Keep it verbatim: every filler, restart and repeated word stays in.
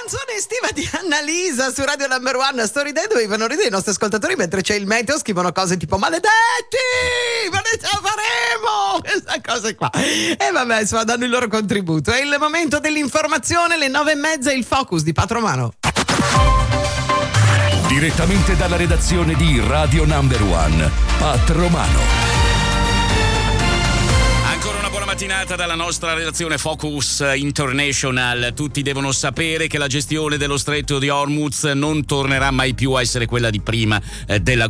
canzone estiva di Annalisa su Radio Number One. Sto ridendo, vengono ridere i nostri ascoltatori mentre c'è il meteo, scrivono cose tipo maledetti, ma ne ce la faremo, questa cosa qua. E vabbè, insomma, danno il loro contributo. È il momento dell'informazione, le nove e mezza, il focus di Pat Romano. Direttamente dalla redazione di Radio Number One, Pat Romano. Ancora una buona mattinata dalla nostra redazione Focus International. Tutti devono sapere che la gestione dello stretto di Hormuz non tornerà mai più a essere quella di prima eh, della